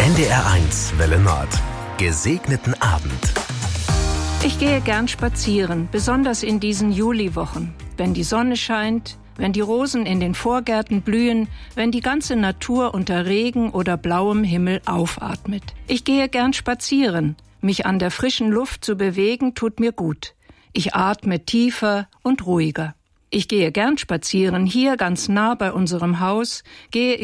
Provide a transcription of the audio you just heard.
NDR1 Welle Nord. Gesegneten Abend. Ich gehe gern spazieren, besonders in diesen Juliwochen. Wenn die Sonne scheint, wenn die Rosen in den Vorgärten blühen, wenn die ganze Natur unter Regen oder blauem Himmel aufatmet. Ich gehe gern spazieren. Mich an der frischen Luft zu bewegen, tut mir gut. Ich atme tiefer und ruhiger. Ich gehe gern spazieren, hier ganz nah bei unserem Haus, gehe